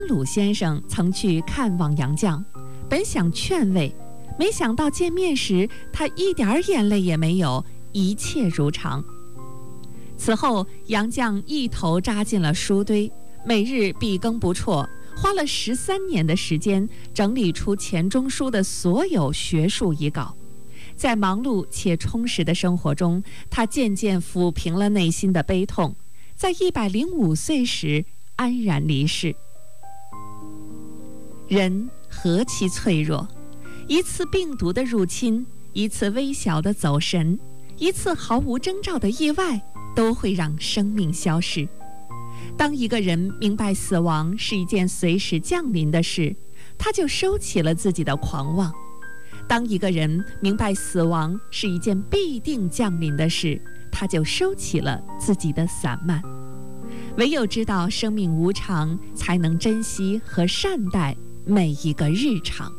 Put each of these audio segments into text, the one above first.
鲁先生曾去看望杨绛，本想劝慰，没想到见面时他一点眼泪也没有，一切如常。此后，杨绛一头扎进了书堆，每日笔耕不辍，花了13年的时间整理出钱钟书的所有学术遗稿。在忙碌且充实的生活中，他渐渐抚平了内心的悲痛，在105岁时安然离世。人何其脆弱，一次病毒的入侵，一次微小的走神，一次毫无征兆的意外，都会让生命消逝。当一个人明白死亡是一件随时降临的事，他就收起了自己的狂妄；当一个人明白死亡是一件必定降临的事，他就收起了自己的散漫。唯有知道生命无常，才能珍惜和善待每一个日常。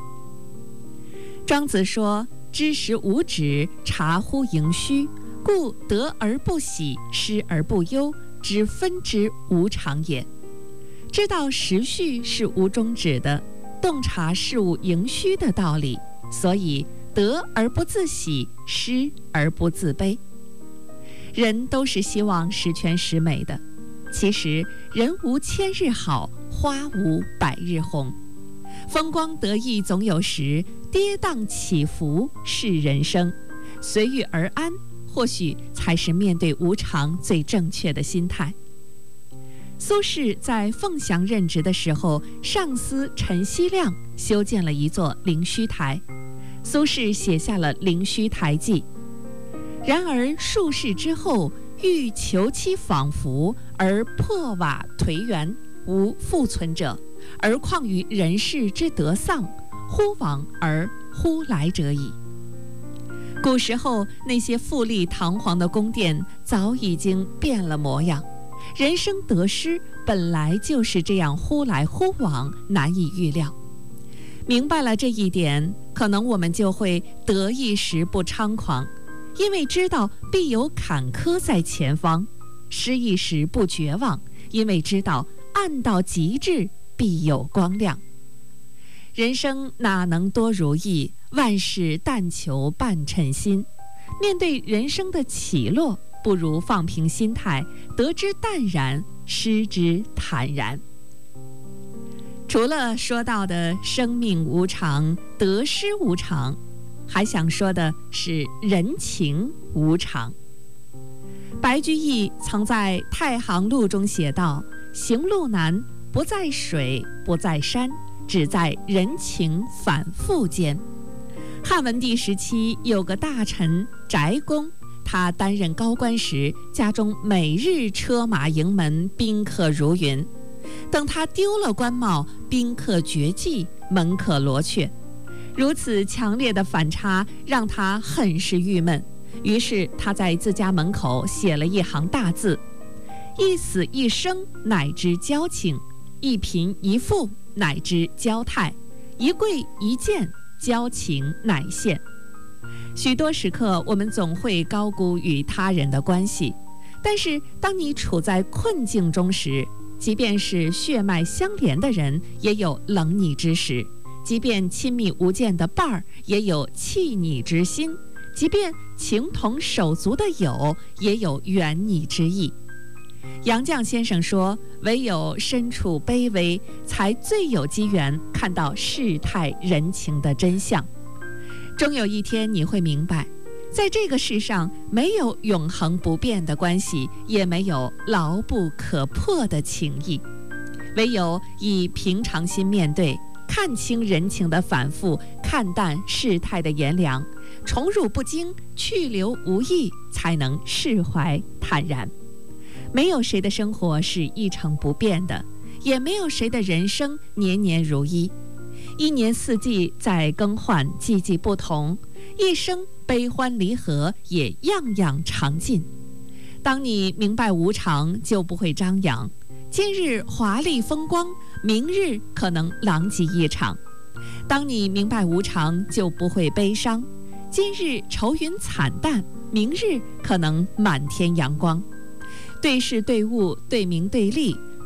庄子说：“知时无止，察乎盈虚，故得而不喜，失而不忧，知分之无常也。”知道时序是无终止的，洞察事物盈虚的道理，所以得而不自喜，失而不自悲。人都是希望十全十美的，其实人无千日好，花无百日红。风光得意总有时，跌宕起伏是人生。随遇而安，或许才是面对无常最正确的心态。苏轼在凤翔任职的时候，上司陈希亮修建了一座灵虚台，苏轼写下了《灵虚台记》。然而数世之后，欲求其仿佛，而破瓦颓垣，无复存者，而况于人世之得丧，忽往而忽来者矣。古时候那些富丽堂皇的宫殿早已经变了模样，人生得失本来就是这样忽来忽往，难以预料。明白了这一点，可能我们就会得意时不猖狂，因为知道必有坎坷在前方；失意时不绝望，因为知道暗到极致必有光亮。人生哪能多如意，万事但求半称心。面对人生的起落，不如放平心态，得之淡然，失之坦然。除了说到的生命无常，得失无常，还想说的是人情无常。白居易曾在《太行路》中写道：“行路难，不在水，不在山，只在人情反复间。”汉文帝时期有个大臣翟公，他担任高官时，家中每日车马营门，宾客如云。等他丢了官帽，宾客绝迹，门可罗雀。如此强烈的反差让他很是郁闷，于是他在自家门口写了一行大字：“一死一生，乃知交情；一贫一富，乃知交态；一贵一贱，交情乃现。”许多时刻，我们总会高估与他人的关系，但是当你处在困境中时，即便是血脉相连的人，也有冷你之时；即便亲密无间的伴儿，也有弃你之心；即便情同手足的友，也有远你之意。杨绛先生说：“唯有身处卑微，才最有机缘看到世态人情的真相。终有一天你会明白，在这个世上没有永恒不变的关系，也没有牢不可破的情谊。唯有以平常心面对，看清人情的反复，看淡世态的炎凉，宠辱不惊，去留无意，才能释怀坦然。没有谁的生活是一成不变的，也没有谁的人生年年如一。一年四季在更换，季季不同，一生悲欢离合也样样常尽。当你明白无常，就不会张扬。今日华丽风光，明日可能狼藉一场。当你明白无常，就不会悲伤。今日愁云惨淡，明日可能满天阳光。对事对物，对名对利，得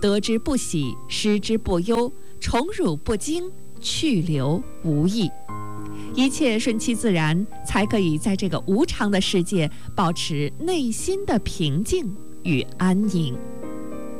得之不喜，失之不忧，宠辱不惊，去留无益。一切顺其自然，才可以在这个无常的世界保持内心的平静与安宁。